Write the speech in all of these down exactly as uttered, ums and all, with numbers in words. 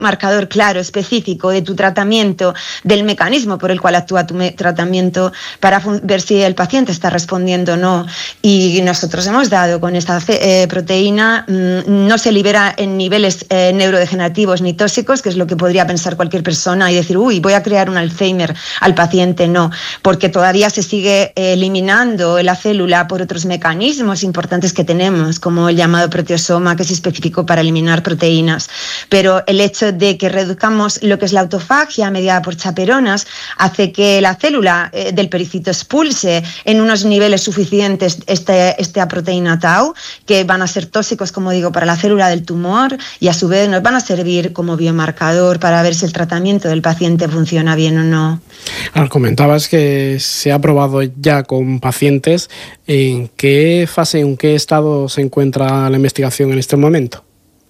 marcador claro, específico de tu tratamiento, del mecanismo por el cual actúa tu tratamiento para ver si el paciente está respondiendo o no. Y nosotros hemos dado con esta eh, proteína, mmm, no se libera en niveles eh, neurodegenerativos ni tóxicos, que es lo que podría pensar cualquier persona y decir, uy, voy a crear un Alzheimer al paciente. No, porque todavía se sigue eliminando la célula por otros mecanismos importantes que tenemos, como el llamado proteosoma, que es específico para eliminar proteínas. Pero el hecho de que reduzcamos lo que es la autofagia mediada por chaperonas hace que la célula eh, del pericito expulse en unos niveles suficientes este, esta proteína tau, que van a ser tóxicos, como digo, para la célula del tumor, y a su vez nos van a servir como biomarcador para ver si el tratamiento del paciente funciona bien o no. Ahora, comentabas que se ha probado ya con pacientes. ¿En qué fase, en qué estado se encuentra la investigación en este momento?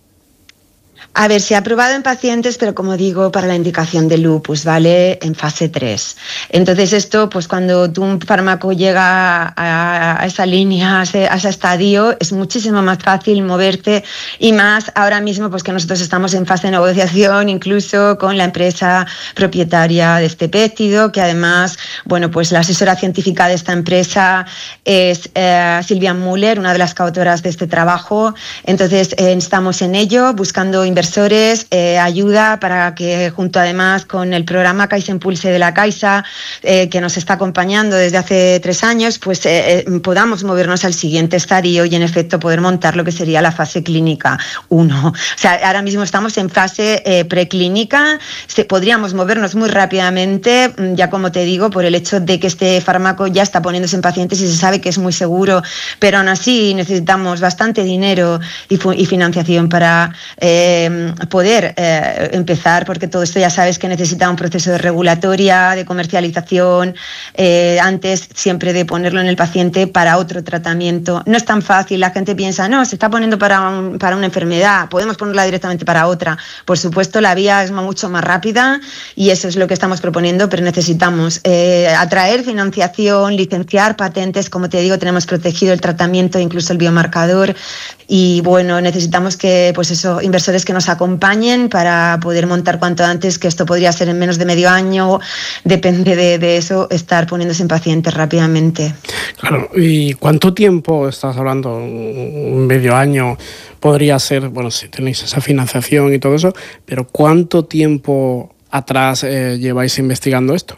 A ver, se ha probado en pacientes, pero como digo, para la indicación de lupus, ¿vale? En fase tres. Entonces esto, pues cuando tu un fármaco llega a, a esa línea, a ese, a ese estadio, es muchísimo más fácil moverte, y más ahora mismo pues que nosotros estamos en fase de negociación incluso con la empresa propietaria de este péptido, que además, bueno, pues la asesora científica de esta empresa es eh, Silvia Müller, una de las coautoras de este trabajo. Entonces eh, estamos en ello, buscando inversores inversores, eh, ayuda para que, junto además con el programa Caixa Impulse de la Caixa, eh, que nos está acompañando desde hace tres años, pues eh, eh, podamos movernos al siguiente estadio y en efecto poder montar lo que sería la fase clínica uno. O sea, ahora mismo estamos en fase eh, preclínica, se, podríamos movernos muy rápidamente, ya como te digo, por el hecho de que este fármaco ya está poniéndose en pacientes y se sabe que es muy seguro, pero aún así necesitamos bastante dinero y, y financiación para eh, poder eh, empezar, porque todo esto ya sabes que necesita un proceso de regulatoria, de comercialización, eh, antes siempre de ponerlo en el paciente para otro tratamiento. No es tan fácil, la gente piensa, no, se está poniendo para, un, para una enfermedad, podemos ponerla directamente para otra. Por supuesto, la vía es mucho más rápida y eso es lo que estamos proponiendo, pero necesitamos eh, atraer financiación, licenciar patentes, como te digo, tenemos protegido el tratamiento, incluso el biomarcador, y bueno, necesitamos que, pues eso, inversores que nos acompañen para poder montar cuanto antes, que esto podría ser en menos de medio año, depende de, de eso, estar poniéndose en pacientes rápidamente. Claro, ¿y cuánto tiempo estás hablando? ¿Un medio año podría ser? Bueno, si tenéis esa financiación y todo eso, pero ¿cuánto tiempo atrás eh, lleváis investigando esto?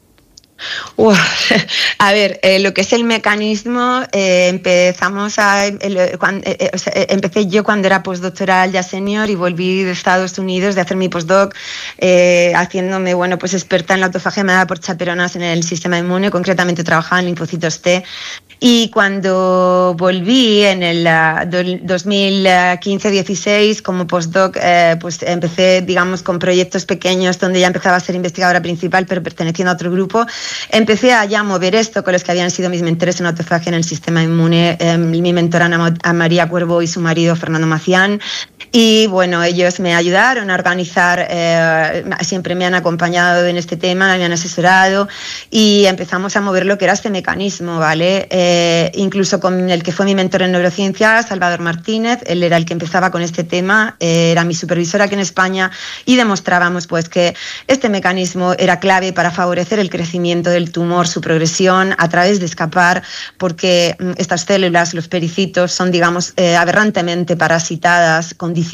Uf, a ver, eh, lo que es el mecanismo, eh, empezamos a, el, cuando, eh, o sea, empecé yo cuando era postdoctoral ya senior y volví de Estados Unidos de hacer mi postdoc, eh, haciéndome, bueno, pues experta en la autofagia mediada por chaperonas en el sistema inmune, concretamente trabajaba en linfocitos T. Y cuando volví en el uh, dos mil quince dieciséis como postdoc, eh, pues empecé, digamos, con proyectos pequeños donde ya empezaba a ser investigadora principal, pero perteneciendo a otro grupo. Empecé a ya mover esto con los que habían sido mis mentores en autofagia en el sistema inmune, eh, mi mentora Ana María Cuervo y su marido Fernando Macián. Y bueno, ellos me ayudaron a organizar, eh, siempre me han acompañado en este tema, me han asesorado y empezamos a mover lo que era este mecanismo, ¿vale? Eh, incluso con el que fue mi mentor en neurociencia, Salvador Martínez, él era el que empezaba con este tema, eh, era mi supervisor aquí en España y demostrábamos pues que este mecanismo era clave para favorecer el crecimiento del tumor, su progresión a través de escapar, porque estas células, los pericitos, son, digamos, eh, aberrantemente parasitadas, condicionadas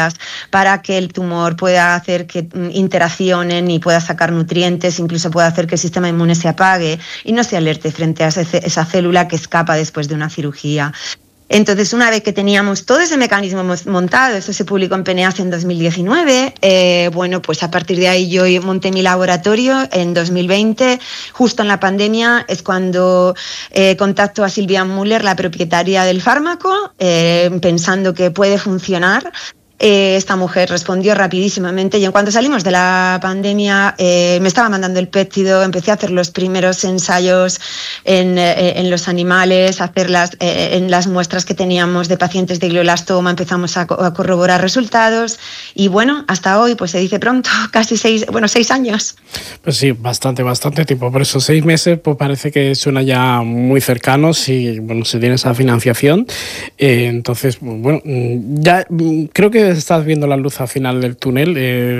para que el tumor pueda hacer que interaccionen y pueda sacar nutrientes, incluso pueda hacer que el sistema inmune se apague y no se alerte frente a esa célula que escapa después de una cirugía. Entonces, una vez que teníamos todo ese mecanismo montado, eso se publicó en P N A S en dos mil diecinueve, eh, bueno, pues a partir de ahí yo monté mi laboratorio en dos mil veinte, justo en la pandemia, es cuando eh, contacto a Silvia Müller, la propietaria del fármaco, eh, pensando que puede funcionar. Eh, esta mujer respondió rapidísimamente y en cuanto salimos de la pandemia eh, me estaba mandando el péptido, empecé a hacer los primeros ensayos en, eh, en los animales, a hacer las, eh, en las muestras que teníamos de pacientes de glioblastoma, empezamos a, co- a corroborar resultados y bueno, hasta hoy, pues se dice pronto, casi seis, bueno, seis años. Pues sí, bastante, bastante tiempo. Por esos seis meses, pues parece que suena ya muy cercano si, bueno, si tiene esa financiación. Eh, entonces, bueno, ya creo que estás viendo la luz al final del túnel? Eh,